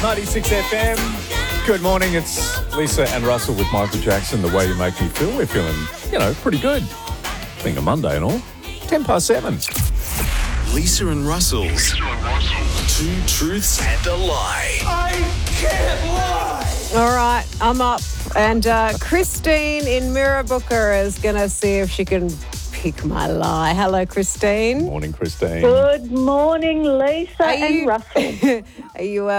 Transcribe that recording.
96 FM. Good morning. It's Lisa and Russell with Michael Jackson. The way you make me feel. We're feeling, pretty good. Being a Monday and all. 7:10. Lisa and Russell's Two Truths and a Lie. I can't lie. All right, I'm up. And Christine in Mirrabooka is going to see if she can pick my lie. Hello, Christine. Morning, Christine. Good morning, Lisa and Russell. Are you